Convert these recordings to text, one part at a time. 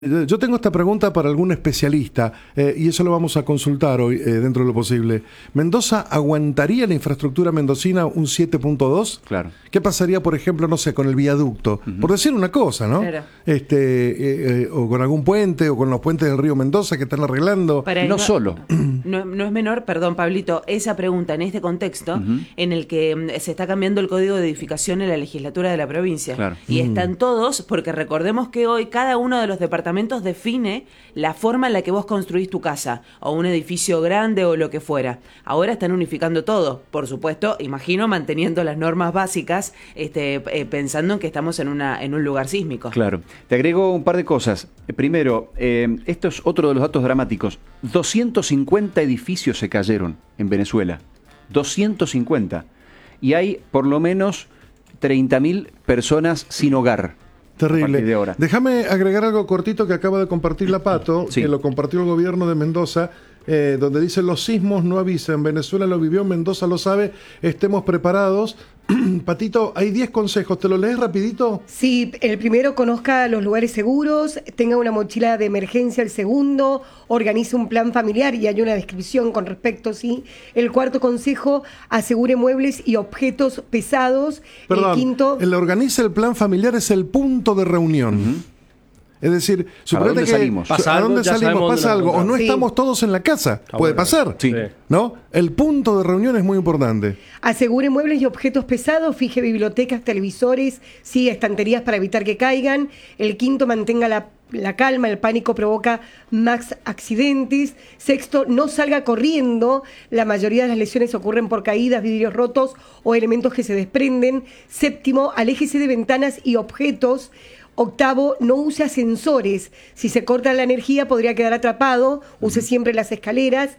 Yo tengo esta pregunta para algún especialista y eso lo vamos a consultar hoy dentro de lo posible. ¿Mendoza aguantaría la infraestructura mendocina un 7.2? Claro. ¿Qué pasaría, por ejemplo, no sé, con el viaducto? Por decir una cosa, ¿no? Claro. O con algún puente o con los puentes del río Mendoza que están arreglando. No solo. No es menor, perdón, Pablito, esa pregunta en este contexto en el que se está cambiando el código de edificación en la legislatura de la provincia. Claro. Y están todos, porque recordemos que hoy cada uno de los departamentos define la forma en la que vos construís tu casa, o un edificio grande o lo que fuera. Ahora están unificando todo, por supuesto, imagino manteniendo las normas básicas, pensando en que estamos en un lugar sísmico. Claro. Te agrego un par de cosas. Primero, esto es otro de los datos dramáticos. 250 edificios se cayeron en Venezuela. 250. Y hay por lo menos 30.000 personas sin hogar. Terrible. A partir de ahora. Déjame agregar algo cortito que acaba de compartir la Pato, Sí. que lo compartió el gobierno de Mendoza, donde dice: los sismos no avisan, Venezuela lo vivió, Mendoza lo sabe, estemos preparados. Patito, hay 10 consejos, ¿te lo lees rapidito? Sí, el primero, conozca los lugares seguros, tenga una mochila de emergencia. El segundo, organice un plan familiar y hay una descripción con respecto, sí. El cuarto consejo, asegure muebles y objetos pesados. Perdón, El quinto, el organiza el plan familiar es el punto de reunión. Es decir, suponete dónde que salimos? ¿a dónde ya salimos? sabemos Pasa dónde algo, o no encontrar. Sí. estamos todos en la casa, puede bueno. pasar, Sí. ¿no? El punto de reunión es muy importante. asegure muebles y objetos pesados, fije bibliotecas, televisores, sí, estanterías para evitar que caigan. El quinto, mantenga la calma, el pánico provoca más accidentes. Sexto, no salga corriendo, la mayoría de las lesiones ocurren por caídas, vidrios rotos o elementos que se desprenden. Séptimo, aléjese de ventanas y objetos. Octavo, no use ascensores. Si se corta la energía podría quedar atrapado. Use siempre las escaleras.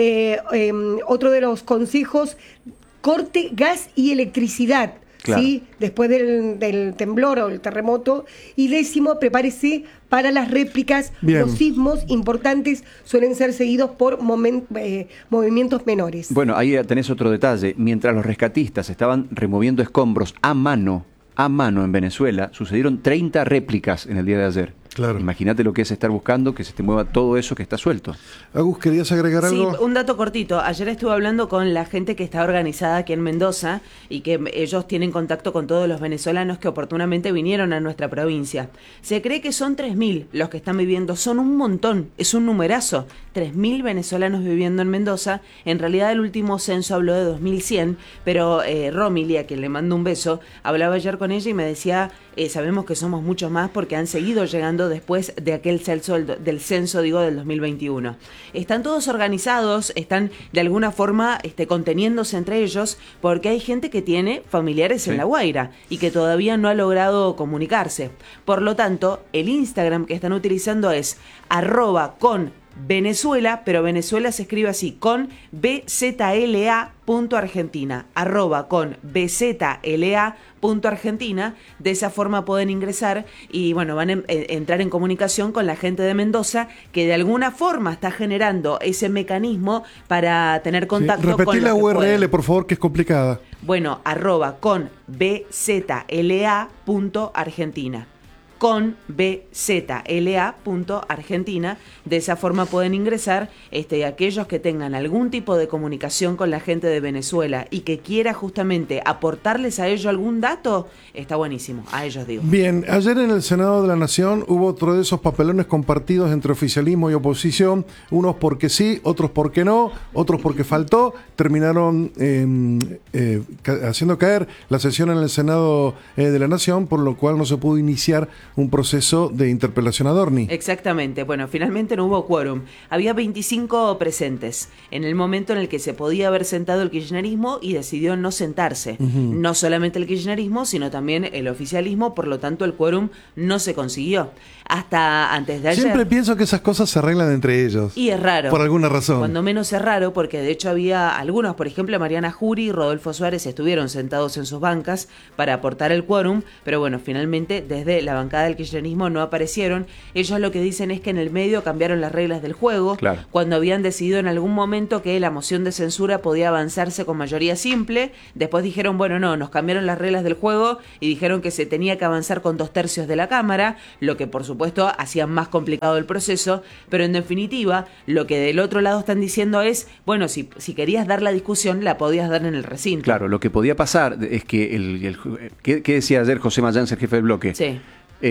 Otro de los consejos, corte gas y electricidad. Claro. ¿Sí? Después del temblor o el terremoto. Y décimo, prepárese para las réplicas. Bien. Los sismos importantes suelen ser seguidos por movimientos menores. Bueno, ahí tenés otro detalle. Mientras los rescatistas estaban removiendo escombros a mano en Venezuela, sucedieron 30 réplicas en el día de ayer. Claro. Imagínate lo que es estar buscando que se te mueva todo eso que está suelto. Agus, ¿querías agregar Sí, algo? un dato cortito. Ayer estuve hablando con la gente que está organizada aquí en Mendoza y que ellos tienen contacto con todos los venezolanos que oportunamente vinieron a nuestra provincia. Se cree que son 3.000 los que están viviendo. Son un montón, es un numerazo. 3.000 venezolanos viviendo en Mendoza. En realidad el último censo habló de 2.100, pero Romilly, a quien le mando un beso, hablaba ayer con ella y me decía, sabemos que somos muchos más porque han seguido llegando después de aquel censo del censo del 2021. Están todos organizados, están de alguna forma conteniéndose entre ellos, porque hay gente que tiene familiares en La Guaira y que todavía no ha logrado comunicarse. Por lo tanto, el Instagram que están utilizando es @con Venezuela, pero Venezuela se escribe así, con BZLA.Argentina, @con BZLA.Argentina. De esa forma pueden ingresar y bueno, van a entrar en comunicación con la gente de Mendoza, que de alguna forma está generando ese mecanismo para tener contacto con Repetí la los que URL, pueden. por favor, que es complicada. Bueno, @con BZLA.Argentina. Con BZLA.Argentina. De esa forma pueden ingresar aquellos que tengan algún tipo de comunicación con la gente de Venezuela y que quiera justamente aportarles a ellos algún dato, está buenísimo, a ellos digo. Bien, ayer en el Senado de la Nación hubo otro de esos papelones compartidos entre oficialismo y oposición, unos porque sí, otros porque no, otros porque faltó, terminaron haciendo caer la sesión en el Senado de la Nación, por lo cual no se pudo iniciar un proceso de interpelación a Dorni. Exactamente, bueno, finalmente no hubo quórum. Había 25 presentes en el momento en el que se podía haber sentado el kirchnerismo y decidió no sentarse. No solamente el kirchnerismo, sino también el oficialismo, por lo tanto el quórum no se consiguió. Hasta antes de ayer. Siempre pienso que esas cosas se arreglan entre ellos. Y es raro. Por alguna razón. Cuando menos es raro, porque de hecho había algunos, por ejemplo, Mariana Jury y Rodolfo Suárez estuvieron sentados en sus bancas para aportar el quórum, pero bueno, finalmente desde la bancada del kirchnerismo no aparecieron. Ellos lo que dicen es que en el medio cambiaron las reglas del juego, Claro. cuando habían decidido en algún momento que la moción de censura podía avanzarse con mayoría simple, después dijeron, bueno, no, nos cambiaron las reglas del juego y dijeron que se tenía que avanzar con 2/3 de la Cámara, lo que por supuesto supuesto, hacían más complicado el proceso, pero en definitiva, lo que del otro lado están diciendo es, bueno, si querías dar la discusión, la podías dar en el recinto. Claro, lo que podía pasar es que ¿qué decía ayer José Mayans, el jefe del bloque? Sí.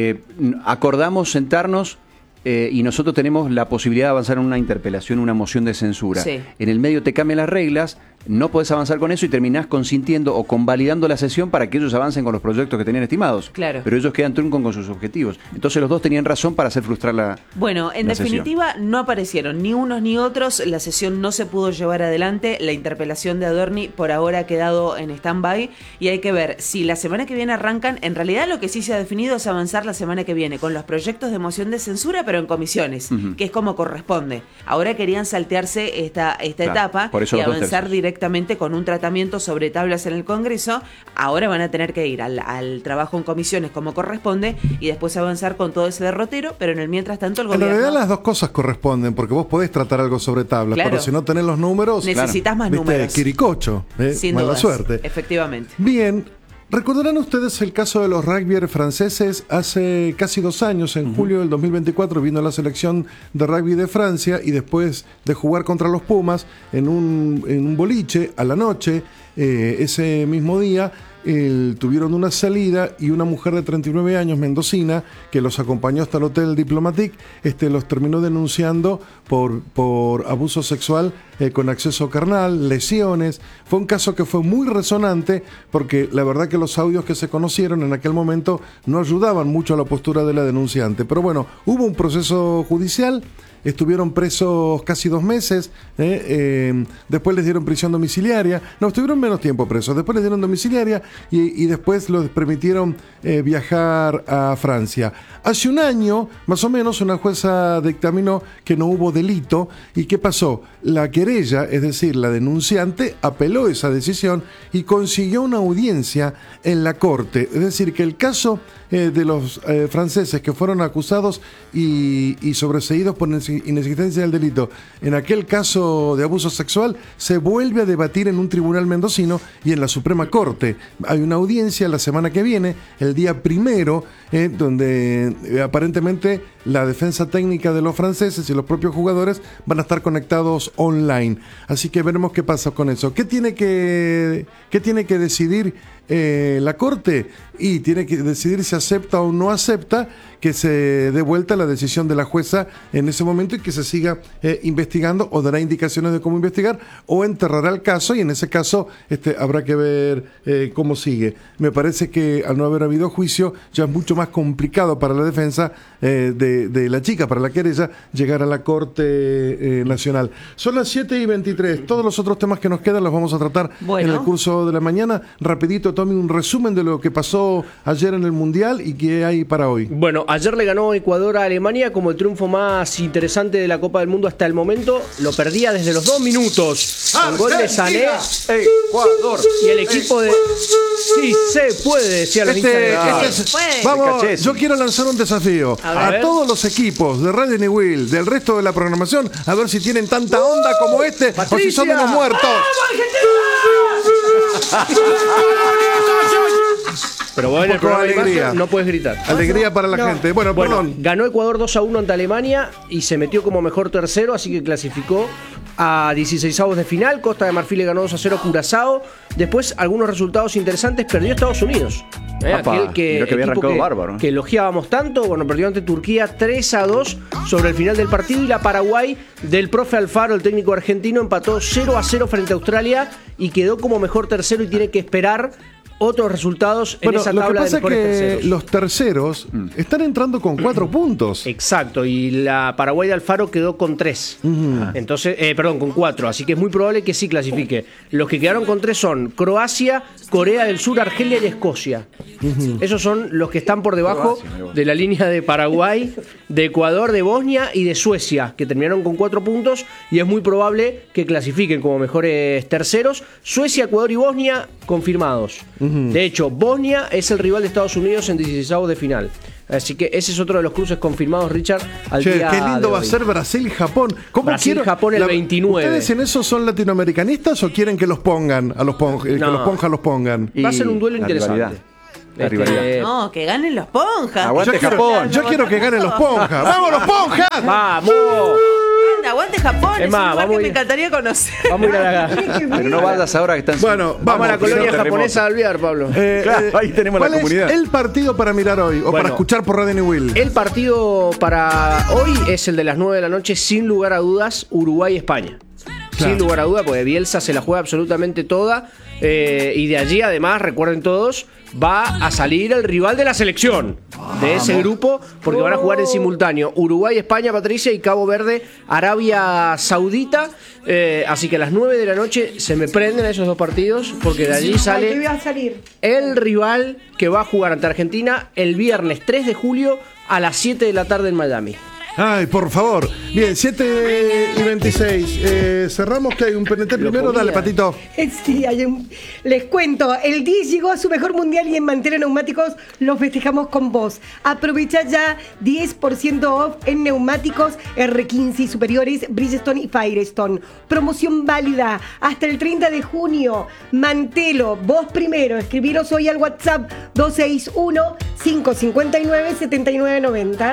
Acordamos sentarnos y nosotros tenemos la posibilidad de avanzar en una interpelación, una moción de censura. Sí. En el medio te cambian las reglas, no podés avanzar con eso y terminás consintiendo o convalidando la sesión para que ellos avancen con los proyectos que tenían estimados. Claro. Pero ellos quedan truncos con sus objetivos. Entonces los dos tenían razón para hacer frustrar la Bueno, en la definitiva no aparecieron ni unos ni otros, la sesión no se pudo llevar adelante, la interpelación de Adorni por ahora ha quedado en stand-by y hay que ver si la semana que viene arrancan. En realidad lo que sí se ha definido es avanzar la semana que viene con los proyectos de moción de censura, pero en comisiones, que es como corresponde. Ahora querían saltearse esta Claro, etapa por eso y los 2 avanzar tercios. directamente con un tratamiento sobre tablas en el Congreso. Ahora van a tener que ir al trabajo en comisiones como corresponde y después avanzar con todo ese derrotero, pero en el mientras tanto el En gobierno... realidad las dos cosas corresponden, porque vos podés tratar algo sobre tablas, Claro. pero si no tenés los números, Necesitas más viste, números. quiricocho, Sin mala dudas, suerte. efectivamente. Bien, recordarán ustedes el caso de los rugbyers franceses. Hace casi 2 años, en julio del 2024, vino la selección de rugby de Francia y después de jugar contra los Pumas en un boliche a la noche, ese mismo día, tuvieron una salida y una mujer de 39 años, mendocina, que los acompañó hasta el Hotel Diplomatique, los terminó denunciando por abuso sexual con acceso carnal, lesiones. Fue un caso que fue muy resonante porque la verdad que los audios que se conocieron en aquel momento no ayudaban mucho a la postura de la denunciante. Pero bueno, hubo un proceso judicial. Estuvieron presos casi 2 meses, después les dieron prisión domiciliaria, no, estuvieron menos tiempo presos, después les dieron domiciliaria y después les permitieron viajar a Francia. Hace 1 año, más o menos, una jueza dictaminó que no hubo delito. ¿Y qué pasó? La querella, es decir, la denunciante, apeló esa decisión y consiguió una audiencia en la corte. Es decir, que el caso de los franceses que fueron acusados y sobreseídos por inexistencia del delito, en aquel caso de abuso sexual, se vuelve a debatir en un tribunal mendocino y en la Suprema Corte. Hay una audiencia la semana que viene, el día 1, donde aparentemente la defensa técnica de los franceses y los propios jugadores van a estar conectados online. Así que veremos qué pasa con eso. ¿Qué tiene que decidir la Corte? Y tiene que decidir si acepta o no acepta que se dé vuelta la decisión de la jueza en ese momento y que se siga investigando, o dará indicaciones de cómo investigar o enterrará el caso, y en ese caso habrá que ver cómo sigue. Me parece que al no haber habido juicio ya es mucho más complicado para la defensa de la chica, para la querella, llegar a la Corte Nacional. Son las 7:23. Todos los otros temas que nos quedan los vamos a tratar en el curso de la mañana. Rapidito, tome un resumen de lo que pasó ayer en el Mundial y qué hay para hoy. Bueno, ayer le ganó Ecuador a Alemania como el triunfo más interesante de la Copa del Mundo hasta el momento. Lo perdía desde los 2 minutos. Con gol de Sané, Ecuador. y el equipo de... Sí se puede, decía la hinchas de Ecuador. Vamos, Cachesi. yo quiero lanzar un desafío A ver. todos los equipos de Radio New Will, del resto de la programación, a ver si tienen tanta onda como este o si son unos muertos. Pero bueno, Un el poco programa de de alegría. imagen no puedes gritar. Alegría para la gente. Bueno, perdón. Ganó Ecuador 2-1 ante Alemania y se metió como mejor tercero, así que clasificó a 16avos de final. Costa de Marfil le ganó 2-0 a Curazao. Después, algunos resultados interesantes. Perdió Estados Unidos. Apa, Aquel mirá que había equipo arrancado bárbaro. que elogiábamos tanto. Bueno, perdió ante Turquía 3-2 sobre el final del partido. Y la Paraguay del profe Alfaro, el técnico argentino, empató 0-0 frente a Australia y quedó como mejor tercero y tiene que esperar otros resultados en Bueno, esa lo que tabla de pasa es mejores que terceros. los terceros están entrando con 4 puntos. Exacto, y la Paraguay de Alfaro quedó con 3. Entonces, con 4, así que es muy probable que sí clasifique. Los que quedaron con 3 son Croacia, Corea del Sur, Argelia y Escocia. Esos son los que están por debajo de la línea de Paraguay, de Ecuador, de Bosnia y de Suecia, que terminaron con 4 puntos y es muy probable que clasifiquen como mejores terceros. Suecia, Ecuador y Bosnia confirmados. De hecho, Bosnia es el rival de Estados Unidos en 16avos de final. Así que ese es otro de los cruces confirmados, Richard, al Che, día qué lindo de va a hoy. ser Brasil y Japón. ¿Cómo Brasil-Japón el 29. ¿Ustedes en eso son latinoamericanistas o quieren que los pongan, que No. los pongan? Va a ser un duelo la interesante. rivalidad. la rivalidad. No, que ganen los Ponjas. Aguante Japón. Yo quiero que ganen los Ponjas. ¡Vamos los Ponjas! ¡Vamos! Aguante Japón, Es es más, un lugar vamos que a me ir- encantaría conocer. Vamos a ir a la... Pero no vayas ahora que están. Bueno, Vamos a la colonia terremoto. japonesa de Alvear, Pablo. Claro, ahí tenemos la ¿Cuál es comunidad. el partido para mirar hoy o Bueno. para escuchar por Radio New Will? El partido para hoy es el de las 9 de la noche, sin lugar a dudas, Uruguay-España. Claro. Sin lugar a dudas, porque Bielsa se la juega absolutamente toda. Y de allí, además, recuerden todos, va a salir el rival de la selección de ese grupo, porque van a jugar en simultáneo Uruguay-España, Patricia, y Cabo Verde, Arabia Saudita. Así que a las 9 de la noche se me prenden esos dos partidos, porque de allí Ahí sale va a salir. el rival que va a jugar ante Argentina el viernes 3 de julio a las 7 de la tarde en Miami. Ay, por favor. Bien, 7:26. Cerramos que hay un PNT primero. comía. Dale, Patito. Sí, les cuento, el 10 llegó a su mejor mundial y en Mantero Neumáticos lo festejamos con vos. Aprovecha ya 10% off en neumáticos R15 y superiores, Bridgestone y Firestone. Promoción válida hasta el 30 de junio. Mantelo, vos primero. Escribiros hoy al WhatsApp 261-559-7990.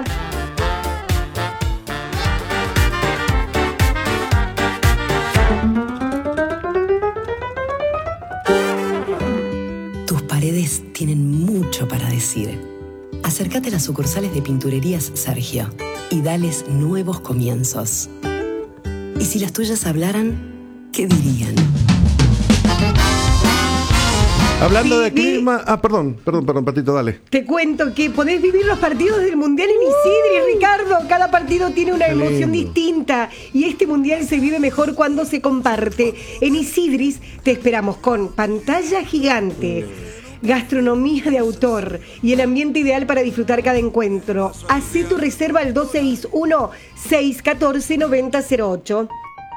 Tus paredes tienen mucho para decir. Acércate a las sucursales de Pinturerías Sergio y dales nuevos comienzos. Y si las tuyas hablaran, ¿qué dirían? Hablando de Sí, vi- clima. Perdón, Patito, dale. Te cuento que podés vivir los partidos del Mundial en Isidri, Ricardo. Cada partido tiene una emoción lindo. distinta y este Mundial se vive mejor cuando se comparte. En Isidris te esperamos con pantalla gigante, gastronomía de autor y el ambiente ideal para disfrutar cada encuentro. Hacé tu reserva al 261-614-9008.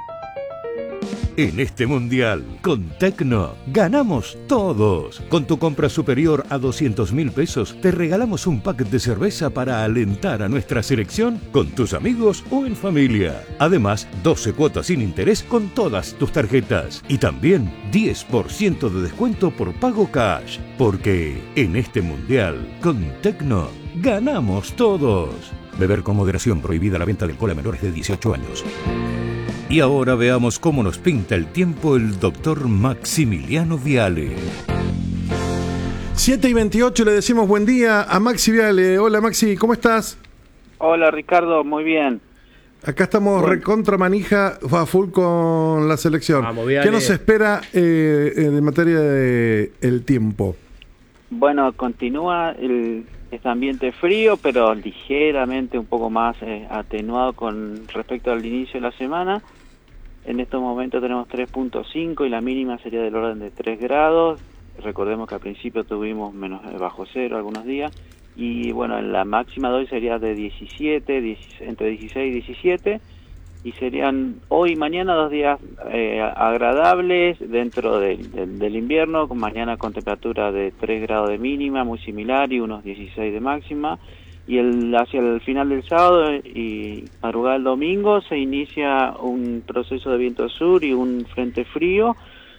En este mundial, con Tecno, ganamos todos. Con tu compra superior a 200.000 pesos, te regalamos un pack de cerveza para alentar a nuestra selección con tus amigos o en familia. Además, 12 cuotas sin interés con todas tus tarjetas. Y también 10% de descuento por pago cash. Porque en este mundial, con Tecno, ganamos todos. Beber con moderación, prohibida la venta de alcohol a menores de 18 años. Y ahora veamos cómo nos pinta el tiempo el doctor Maximiliano Viale. 7:28 le decimos buen día a Maxi Viale. Hola Maxi, ¿cómo estás? Hola Ricardo, muy bien. Acá estamos recontra manija a full con la selección. Vamos, Viale. ¿Qué nos espera en materia de el tiempo? Bueno, continúa este ambiente frío, pero ligeramente un poco más atenuado con respecto al inicio de la semana. En estos momentos tenemos 3.5 y la mínima sería del orden de 3 grados. Recordemos que al principio tuvimos menos bajo cero algunos días. Y bueno, la máxima de hoy sería de 17, entre 16 y 17. Y serían hoy y mañana 2 días agradables dentro del invierno, mañana con temperatura de 3 grados de mínima, muy similar, y unos 16 de máxima. Y hacia el final del sábado y madrugada del domingo se inicia un proceso de viento sur y un frente frío,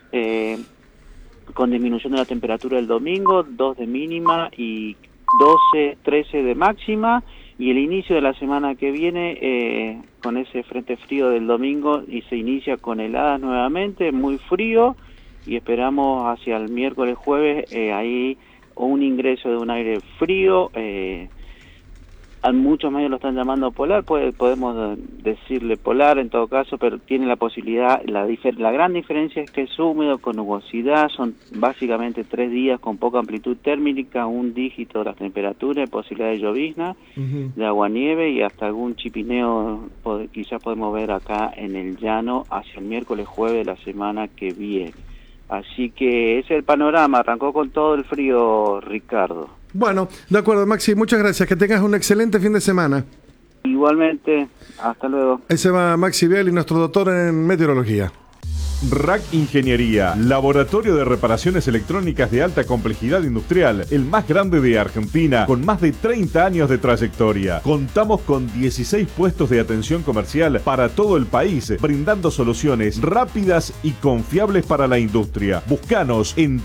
con disminución de la temperatura el domingo, 2 de mínima y 12, 13 de máxima. Y el inicio de la semana que viene con ese frente frío del domingo y se inicia con heladas nuevamente, muy frío, y esperamos hacia el miércoles, jueves, ahí un ingreso de un aire frío. A muchos medios lo están llamando polar, podemos decirle polar en todo caso, pero tiene la posibilidad, la gran diferencia es que es húmedo con nubosidad, son básicamente 3 días con poca amplitud térmica, un dígito de la temperatura, posibilidad de llovizna, de aguanieve y hasta algún chipineo quizás podemos ver acá en el llano hacia el miércoles, jueves de la semana que viene. Así que ese es el panorama, arrancó con todo el frío, Ricardo. Bueno, de acuerdo Maxi, muchas gracias, que tengas un excelente fin de semana. Igualmente, hasta luego. Ese va Maxi Viale, nuestro doctor en meteorología. RAC Ingeniería, laboratorio de reparaciones electrónicas de alta complejidad industrial, el más grande de Argentina, con más de 30 años de trayectoria. Contamos con 16 puestos de atención comercial para todo el país, brindando soluciones rápidas y confiables para la industria. Búscanos en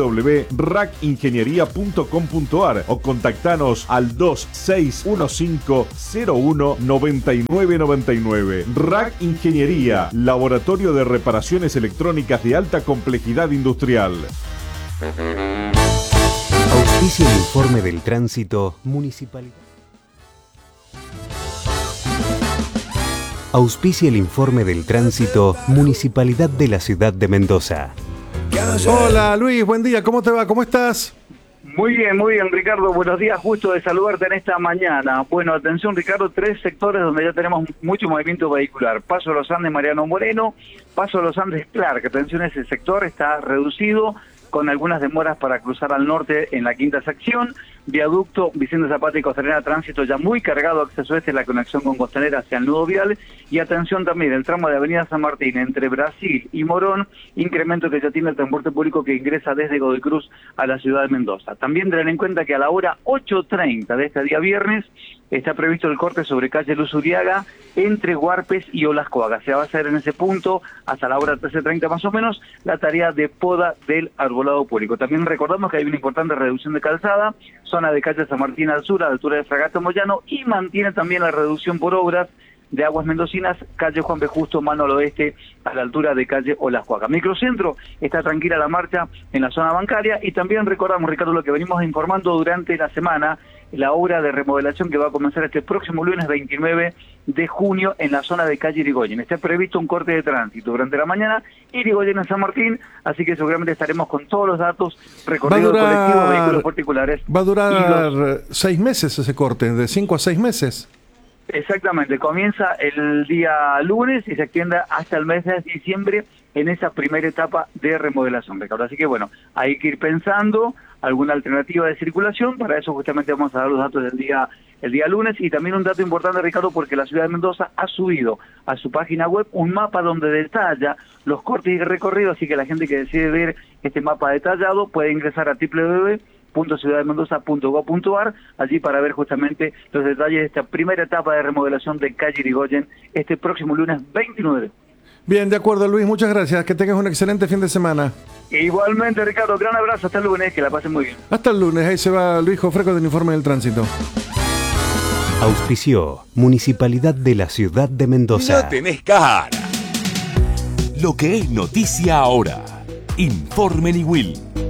www.racingeniería.com.ar o contactanos al 2615019999. RAC Ingeniería, laboratorio de reparaciones electrónicas de alta complejidad industrial. Auspicia el informe del tránsito municipalidad. Auspicia el informe del tránsito Municipalidad de la Ciudad de Mendoza. Hola Luis, buen día, ¿cómo te va? ¿Cómo estás? Muy bien, Ricardo. Buenos días, gusto de saludarte en esta mañana. Bueno, atención, Ricardo, 3 sectores donde ya tenemos mucho movimiento vehicular. Paso Los Andes, Mariano Moreno, Paso Los Andes, Clark. Atención, ese sector está reducido con algunas demoras para cruzar al norte en la quinta sección. Viaducto Vicente Zapata y Costanera, tránsito ya muy cargado, acceso este, la conexión con Costanera hacia el nudo vial. Y atención también, el tramo de Avenida San Martín entre Brasil y Morón, incremento que ya tiene el transporte público que ingresa desde Godoy Cruz a la ciudad de Mendoza. También tener en cuenta que a la hora 8:30 de este día viernes está previsto el corte sobre calle Luz Uriaga entre Guarpes y Olascoaga. Se va a hacer en ese punto hasta la hora 13:30 más o menos la tarea de poda del arbolado público. También recordamos que hay una importante reducción de calzada, zona de calle San Martín al sur, a la altura de Fragata Moyano, y mantiene también la reducción por obras de Aguas Mendocinas, calle Juan B. Justo, mano al oeste, a la altura de calle Olascoaga. Microcentro, está tranquila la marcha en la zona bancaria, y también recordamos, Ricardo, lo que venimos informando durante la semana, la obra de remodelación que va a comenzar este próximo lunes 29 de junio en la zona de calle Irigoyen. Está previsto un corte de tránsito durante la mañana, Irigoyen en San Martín, así que seguramente estaremos con todos los datos, recorrido colectivo, vehículos particulares. Va a durar 6 meses ese corte, de 5 a 6 meses. Exactamente, comienza el día lunes y se extiende hasta el mes de diciembre en esa primera etapa de remodelación, Ricardo. Así que bueno, hay que ir pensando alguna alternativa de circulación. Para eso justamente vamos a dar los datos del día el día lunes. Y también un dato importante, Ricardo, porque la ciudad de Mendoza ha subido a su página web un mapa donde detalla los cortes y recorridos, así que la gente que decide ver este mapa detallado puede ingresar a www.ciudaddemendoza.gov.ar, allí para ver justamente los detalles de esta primera etapa de remodelación de calle Irigoyen este próximo lunes 29. Bien, de acuerdo, Luis, muchas gracias. Que tengas un excelente fin de semana. Igualmente, Ricardo, gran abrazo, hasta el lunes, que la pasen muy bien. Hasta el lunes, ahí se va Luis Jofreco del Informe del Tránsito. Auspició Municipalidad de la Ciudad de Mendoza. No tenés cara. Lo que es noticia ahora. Informe Niwil.